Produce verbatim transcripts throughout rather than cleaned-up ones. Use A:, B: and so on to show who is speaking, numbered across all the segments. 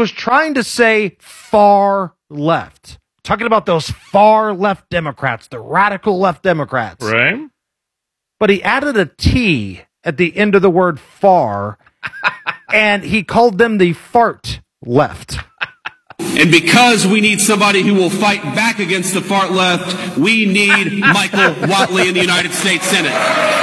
A: was trying to say far left, talking about those far left Democrats, the radical left Democrats.
B: Right.
A: But he added a T at the end of the word far, and he called them the fart left.
C: And because we need somebody who will fight back against the far left, we need Michael Whatley in the United States Senate.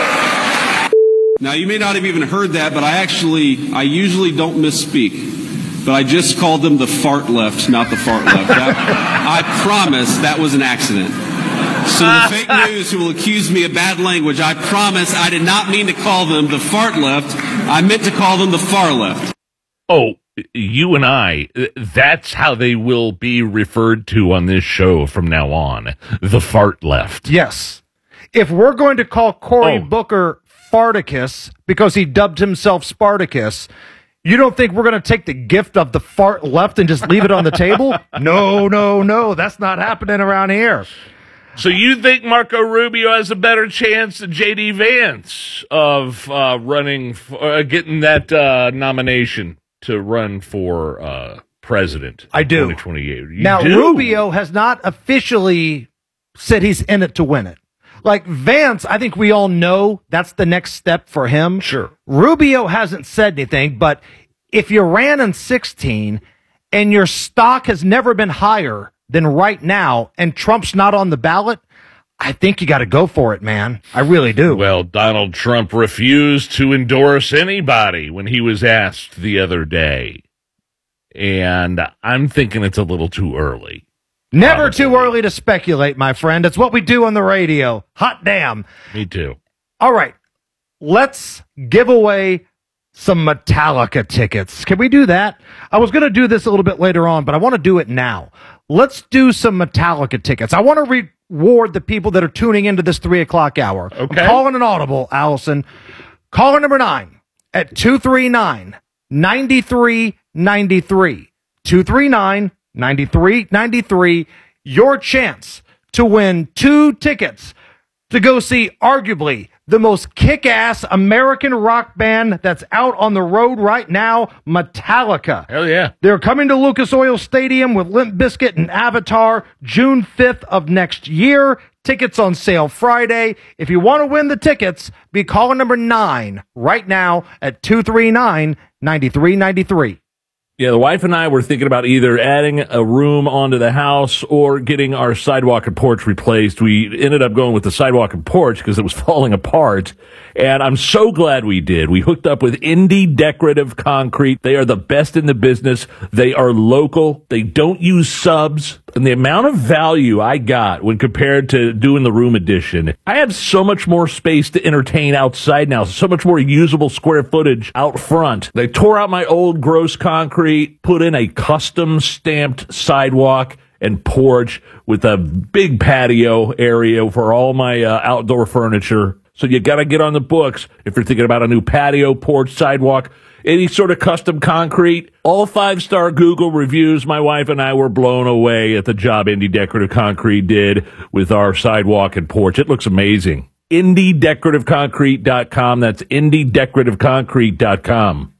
C: Now, you may not have even heard that, but I actually, I usually don't misspeak. But I just called them the fart left, not the fart left. That, I promise that was an accident. So the fake news who will accuse me of bad language, I promise I did not mean to call them the fart left. I meant to call them the far left.
B: Oh, you and I, that's how they will be referred to on this show from now on. The fart left.
A: Yes. If we're going to call Cory
B: Oh.
A: Booker Farticus because he dubbed himself Spartacus, you don't think we're going to take the gift of the fart left and just leave it on the table? No, no, no. That's not happening around here.
B: So you think Marco Rubio has a better chance than J D Vance of uh, running, for, uh, getting that uh, nomination to run for uh, president?
A: I do.
B: twenty twenty-eight. You
A: now,
B: do?
A: Rubio has not officially said he's in it to win it. Like Vance, I think we all know that's the next step for him.
B: Sure.
A: Rubio hasn't said anything, but if you ran in sixteen and your stock has never been higher than right now and Trump's not on the ballot, I think you got to go for it, man. I really do.
B: Well, Donald Trump refused to endorse anybody when he was asked the other day. And I'm thinking it's a little too early.
A: Never
B: Probably.
A: too early to speculate, my friend. It's what we do on the radio. Hot damn.
B: Me too.
A: All right. Let's give away some Metallica tickets. Can we do that? I was going to do this a little bit later on, but I want to do it now. Let's do some Metallica tickets. I want to reward the people that are tuning into this three o'clock hour.
B: Okay.
A: I'm calling an audible, Allison. Caller number nine at two three nine, nine three nine three. two three nine, nine three nine three. Your chance to win two tickets to go see arguably the most kick-ass American rock band that's out on the road right now, Metallica.
B: Hell yeah.
A: They're coming to Lucas Oil Stadium with Limp Bizkit and Avatar June fifth of next year. Tickets on sale Friday. If you want to win the tickets, be caller number nine right now at two three nine, nine three nine three.
B: Yeah, the wife and I were thinking about either adding a room onto the house or getting our sidewalk and porch replaced. We ended up going with the sidewalk and porch because it was falling apart. And I'm so glad we did. We hooked up with Indie Decorative Concrete. They are the best in the business. They are local. They don't use subs. And the amount of value I got when compared to doing the room addition, I have so much more space to entertain outside now, so much more usable square footage out front. They tore out my old gross concrete, put in a custom stamped sidewalk and porch with a big patio area for all my uh, outdoor furniture. So you got to get on the books if you're thinking about a new patio, porch, sidewalk, any sort of custom concrete. All five-star Google reviews. My wife and I were blown away at the job Indie Decorative Concrete did with our sidewalk and porch. It looks amazing. indie decorative concrete dot com. That's indie decorative concrete dot com.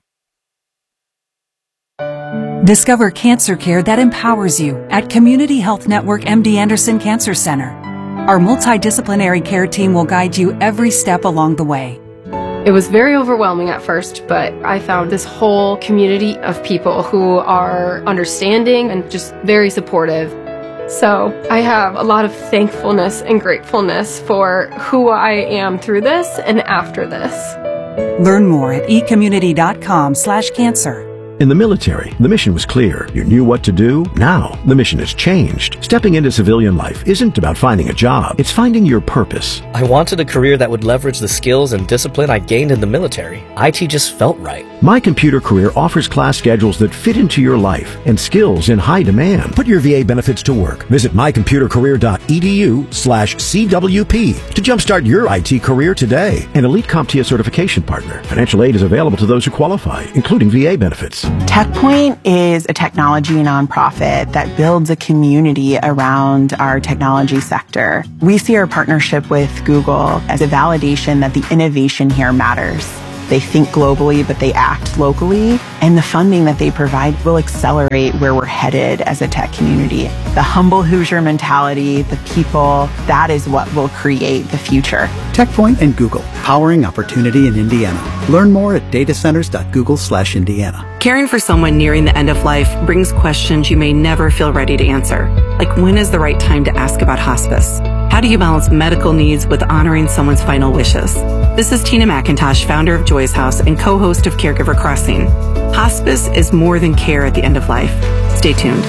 D: Discover cancer care that empowers you at Community Health Network M D Anderson Cancer Center. Our multidisciplinary care team will guide you every step along the way.
E: It was very overwhelming at first, but I found this whole community of people who are understanding and just very supportive. So I have a lot of thankfulness and gratefulness for who I am through this and after this.
D: Learn more at e community dot com slash cancer.
F: In the military, the mission was clear. You knew what to do. Now, the mission has changed. Stepping into civilian life isn't about finding a job. It's finding your purpose.
G: I wanted a career that would leverage the skills and discipline I gained in the military. I T just felt right.
F: My Computer Career offers class schedules that fit into your life and skills in high demand. Put your V A benefits to work. Visit my computer career dot e d u slash c w p to jumpstart your I T career today. An Elite CompTIA certification partner. Financial aid is available to those who qualify, including V A benefits.
H: TechPoint is a technology nonprofit that builds a community around our technology sector. We see our partnership with Google as a validation that the innovation here matters. They think globally, but they act locally. And the funding that they provide will accelerate where we're headed as a tech community. The humble Hoosier mentality, the people, that is what will create the future.
I: TechPoint and Google, powering opportunity in Indiana. Learn more at datacenters.google slash Indiana.
J: Caring for someone nearing the end of life brings questions you may never feel ready to answer. Like, when is the right time to ask about hospice? How do you balance medical needs with honoring someone's final wishes? This is Tina McIntosh, founder of Joy's House and co-host of Caregiver Crossing. Hospice is more than care at the end of life. Stay tuned.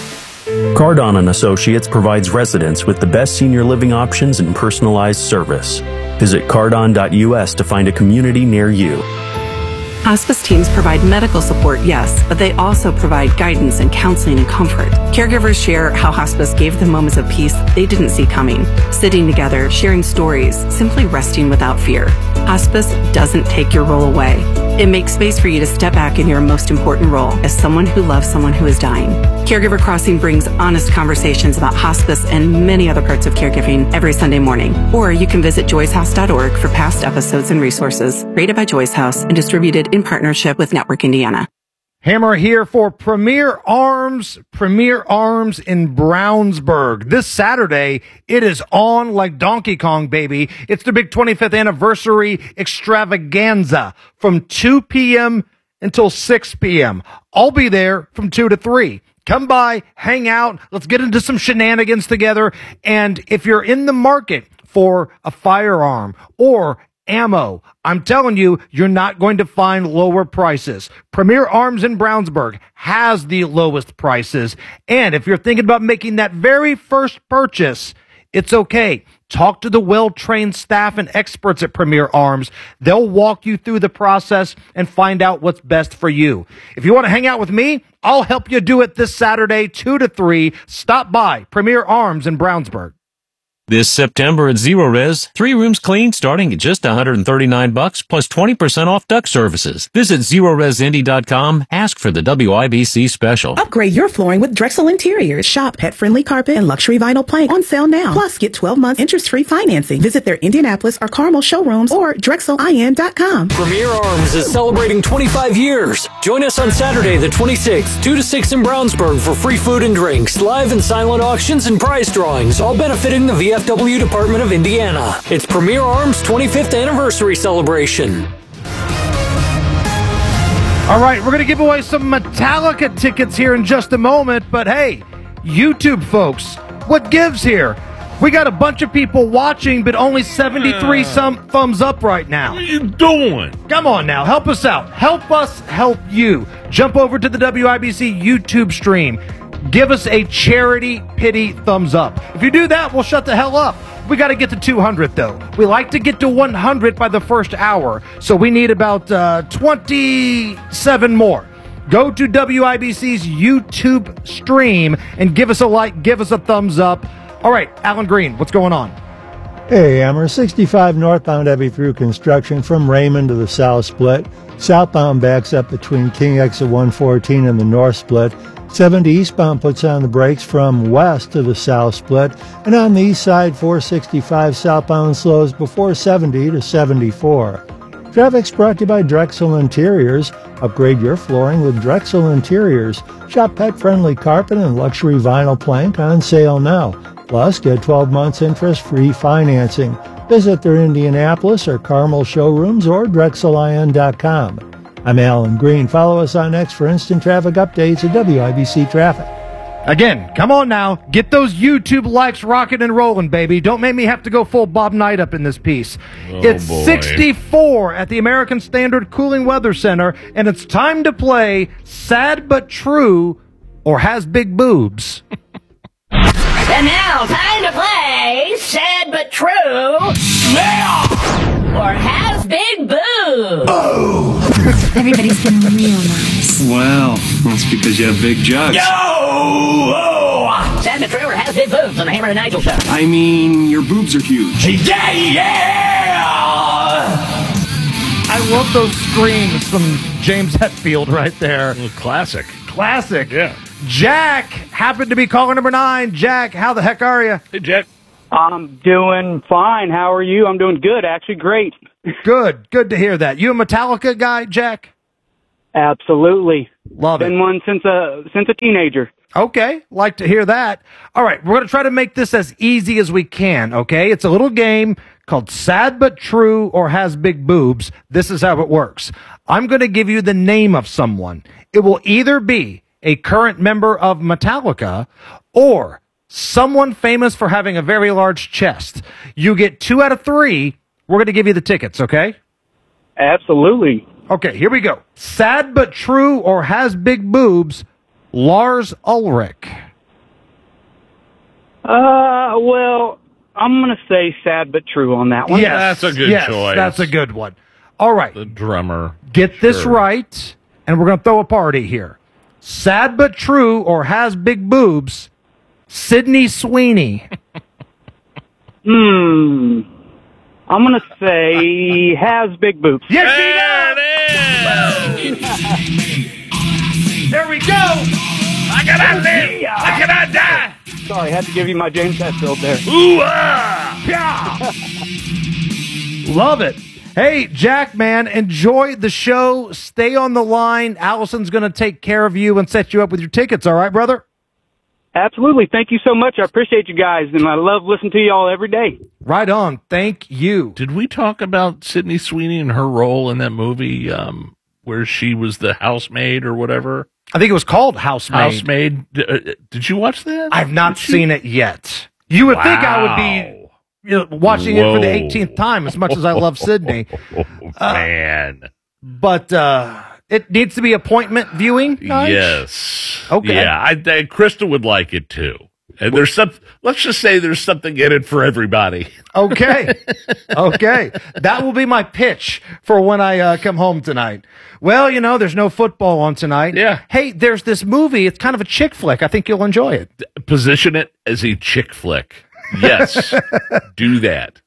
K: Cardon and Associates provides residents with the best senior living options and personalized service. Visit cardon dot U S to find a community near you.
J: Hospice teams provide medical support, yes, but they also provide guidance and counseling and comfort. Caregivers share how hospice gave them moments of peace they didn't see coming. Sitting together, sharing stories, simply resting without fear. Hospice doesn't take your role away. It makes space for you to step back in your most important role as someone who loves someone who is dying. Caregiver Crossing brings honest conversations about hospice and many other parts of caregiving every Sunday morning. Or you can visit joys house dot org for past episodes and resources. Rated by Joy's House and distributed in partnership with Network Indiana.
A: Hammer here for Premier Arms, Premier Arms in Brownsburg. This Saturday, it is on like Donkey Kong, baby. It's the big twenty-fifth anniversary extravaganza from two p.m. until six p.m. I'll be there from two to three. Come by, hang out, let's get into some shenanigans together. And if you're in the market for a firearm or ammo, I'm telling you, you're not going to find lower prices. Premier Arms in Brownsburg has the lowest prices. And if you're thinking about making that very first purchase, it's okay. Talk to the well-trained staff and experts at Premier Arms. They'll walk you through the process and find out what's best for you. If you want to hang out with me, I'll help you do it this Saturday, two to three. Stop by Premier Arms in Brownsburg.
L: This September at Zero Res, three rooms clean starting at just one hundred thirty-nine bucks plus twenty percent off duct services. Visit zero res indy dot com. Ask for the W I B C special.
M: Upgrade your flooring with Drexel Interiors. Shop pet-friendly carpet and luxury vinyl plank on sale now. Plus, get twelve months interest-free financing. Visit their Indianapolis or Carmel showrooms or drexel I N dot com.
N: Premier Arms is celebrating twenty-five years. Join us on Saturday the twenty-sixth, two to six in Brownsburg for free food and drinks, live and silent auctions, and prize drawings, all benefiting the V F W Department of Indiana. It's Premier Arms' twenty-fifth anniversary celebration.
A: All right, we're going to give away some Metallica tickets here in just a moment, but hey, YouTube folks, what gives here? We got a bunch of people watching, but only seventy-three some thumbs up right now.
B: What are you doing?
A: Come on now, help us out. Help us help you. Jump over to the W I B C YouTube stream. Give us a charity pity thumbs up. If you do that, we'll shut the hell up. We got to get to two hundred, though. We like to get to one hundred by the first hour, so we need about uh, twenty-seven more. Go to W I B C's YouTube stream and give us a like, give us a thumbs up. All right, Alan Green, what's going on?
O: Hey, Hammer, sixty-five northbound heavy through construction from Raymond to the south split. Southbound backs up between King Exit one fourteen and the north split. seventy eastbound puts on the brakes from west to the south split. And on the east side, four sixty-five southbound slows before seventy to seventy-four. Traffic's brought to you by Drexel Interiors. Upgrade your flooring with Drexel Interiors. Shop pet-friendly carpet and luxury vinyl plank on sale now. Plus, get twelve months interest-free financing. Visit their Indianapolis or Carmel showrooms or drexel I N dot com. I'm Alan Green. Follow us on X for instant traffic updates at W I B C Traffic.
A: Again, come on now. Get those YouTube likes rocking and rolling, baby. Don't make me have to go full Bob Knight up in this piece.
B: Oh,
A: it's
B: boy.
A: sixty-four at the American Standard Cooling Weather Center, and it's time to play Sad But True or Has Big Boobs.
P: And now, time to play Sad But True or Has Big Boobs.
Q: Oh. Everybody's been real nice.
C: Well, that's because you have big jugs.
P: Yo! Oh! Sad But True or Has Big Boobs on the Hammer and Nigel show.
C: I mean, your boobs are huge.
P: Yeah, yeah!
A: I love those screams from James Hetfield right there.
B: Classic.
A: Classic.
B: Yeah.
A: Jack happened to be caller number nine. Jack, how the heck are you?
B: Hey, Jack.
R: I'm doing fine. How are you? I'm doing good, actually. Great.
A: Good. Good to hear that. You a Metallica guy, Jack?
R: Absolutely.
A: Love
R: Been
A: it.
R: Been one since a, since a teenager.
A: Okay. Like to hear that. All right. We're going to try to make this as easy as we can. Okay. It's a little game called Sad But True or Has Big Boobs. This is how it works. I'm going to give you the name of someone. It will either be a current member of Metallica or someone famous for having a very large chest. You get two out of three. We're going to give you the tickets, okay?
R: Absolutely.
A: Okay, here we go. Sad but true or has big boobs, Lars Ulrich.
R: Uh, well, I'm going to say sad but true on that one.
A: Yes,
B: That's a good
A: yes,
B: choice.
A: That's a good one. All right.
B: The drummer.
A: Get this
B: Sure.
A: right, and we're going to throw a party here. Sad but true or has big boobs, Sydney Sweeney.
R: Hmm. I'm going to say has big boobs.
A: Yes, he does! There we go!
B: I cannot live! I cannot die!
R: Sorry, I had to give you my James Hetfield there.
B: Ooh, ah!
A: Yeah! Love it. Hey, Jack, man, enjoy the show. Stay on the line. Allison's going to take care of you and set you up with your tickets. All right, brother?
R: Absolutely. Thank you so much. I appreciate you guys, and I love listening to you all every day.
A: Right on. Thank you.
B: Did we talk about Sydney Sweeney and her role in that movie um, where she was the housemaid or whatever?
A: I think it was called Housemaid.
B: Housemaid. D- uh, did you watch that?
A: I've not
B: Did you?
A: seen it yet. You would think I would be
B: Wow.
A: you know, watching it for the
B: Whoa.
A: eighteenth time as much as I love Sydney.
B: Oh, man.
A: But uh, it needs to be appointment viewing. Nige?
B: Yes.
A: Okay.
B: Yeah, I, I, Krista would like it too. And there's some, let's just say there's something in it for everybody.
A: Okay. Okay. That will be my pitch for when I uh, come home tonight. Well, you know, there's no football on tonight.
B: Yeah.
A: Hey, there's this movie. It's kind of a chick flick. I think you'll enjoy it.
B: Position it as a chick flick. Yes. Do that.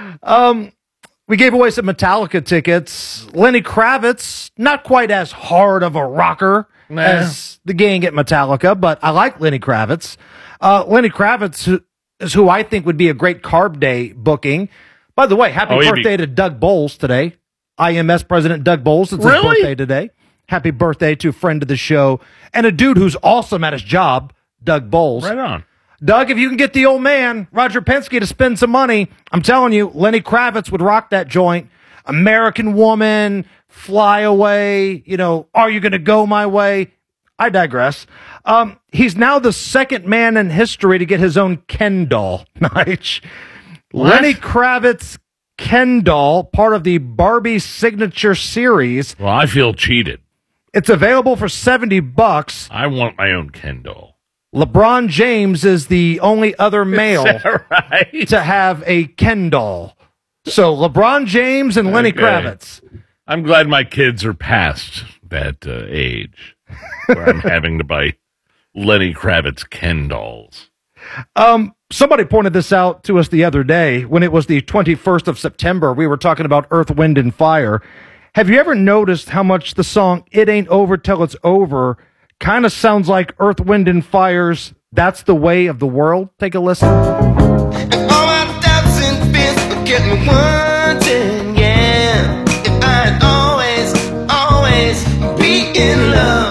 A: Um, we gave away some Metallica tickets. Lenny Kravitz, not quite as hard of a rocker
B: Nah.
A: as the gang at Metallica, but I like Lenny Kravitz. Uh, Lenny Kravitz who, is who I think would be a great Carb Day booking. By the way, happy
B: Oh, he'd
A: birthday
B: be-
A: to Doug Bowles today. I M S President Doug Bowles. It's
B: Really?
A: his birthday today. Happy birthday to a friend of the show and a dude who's awesome at his job, Doug Bowles.
B: Right on.
A: Doug, if you can get the old man, Roger Penske, to spend some money, I'm telling you, Lenny Kravitz would rock that joint. American Woman, Fly Away, you know, Are You Gonna Go My Way? I digress. Um, he's now the second man in history to get his own Ken doll. Nice. Lenny Kravitz Ken doll, part of the Barbie Signature Series.
B: Well, I feel cheated.
A: It's available for seventy bucks.
B: I want my own Ken doll.
A: LeBron James is the only other male
B: right?
A: to have a Ken doll. So LeBron James and Lenny
B: Okay.
A: Kravitz.
B: I'm glad my kids are past that uh, age where I'm having to buy Lenny Kravitz Ken dolls.
A: Um, somebody pointed this out to us the other day when it was the twenty-first of September. We were talking about Earth, Wind, and Fire. Have you ever noticed how much the song It Ain't Over Till It's Over kind of sounds like Earth, Wind, and Fire's That's the Way of the World? Take a listen.
S: All my doubts and fears get me wanting, yeah. If I'd always, always be in love.